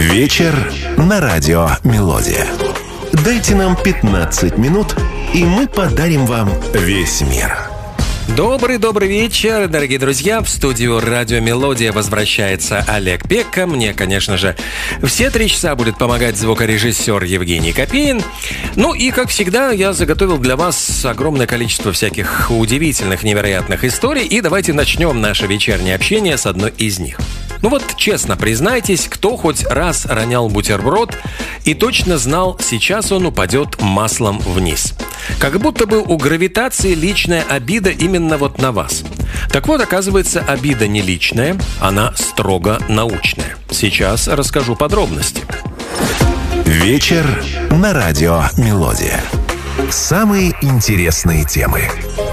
Вечер на радио «Мелодия». Дайте нам 15 минут, и мы подарим вам весь мир. Добрый вечер, дорогие друзья. В студию «Радио Мелодия» возвращается Олег Пекка. Мне, конечно же, все 3 часа будет помогать звукорежиссер Евгений Копеин. Ну и, как всегда, я заготовил для вас огромное количество всяких удивительных, невероятных историй. И давайте начнем наше вечернее общение с одной из них. Ну вот, честно признайтесь, кто хоть раз ронял бутерброд и точно знал, сейчас он упадет маслом вниз. Как будто бы у гравитации личная обида именно вот на вас. Так вот, оказывается, обида не личная, она строго научная. Сейчас расскажу подробности. Вечер на радио «Мелодия». Самые интересные темы.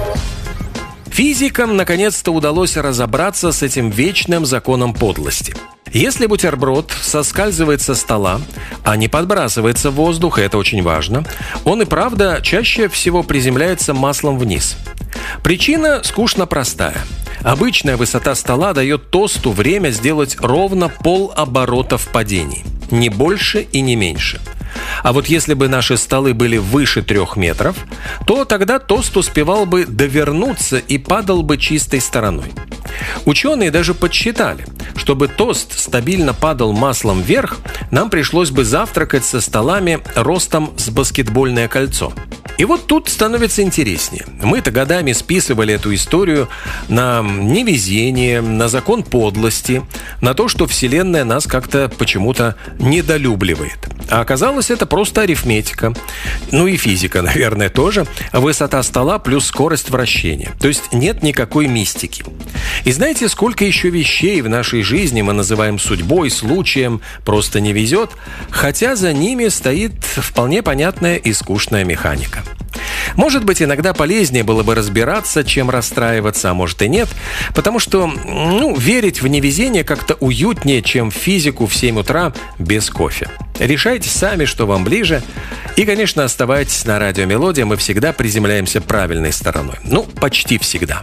Физикам наконец-то удалось разобраться с этим вечным законом подлости. Если бутерброд соскальзывает со стола, а не подбрасывается в воздух, и это очень важно, он и правда чаще всего приземляется маслом вниз. Причина скучно простая. Обычная высота стола дает тосту время сделать ровно полоборота в падении. Не больше и не меньше. А вот если бы наши столы были выше 3 метров, то тогда тост успевал бы довернуться и падал бы чистой стороной. Ученые даже подсчитали, чтобы тост стабильно падал маслом вверх, нам пришлось бы завтракать со столами ростом с баскетбольное кольцо. И вот тут становится интереснее. Мы-то годами списывали эту историю на невезение, на закон подлости, на то, что Вселенная нас как-то почему-то недолюбливает. А оказалось, это просто арифметика. Ну и физика, наверное, тоже. Высота стола плюс скорость вращения. То есть нет никакой мистики. И знаете, сколько еще вещей в нашей жизни мы называем судьбой, случаем, просто не везет, хотя за ними стоит вполне понятная и скучная механика. Может быть, иногда полезнее было бы разбираться, чем расстраиваться, а может и нет, потому что, верить в невезение как-то уютнее, чем в физику в 7 утра без кофе. Решайте сами, что вам ближе. И, конечно, оставайтесь на радио «Мелодия», мы всегда приземляемся правильной стороной. Почти всегда.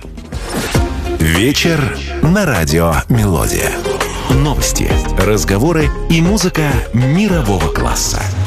Вечер на радио «Мелодия». Новости, разговоры и музыка мирового класса.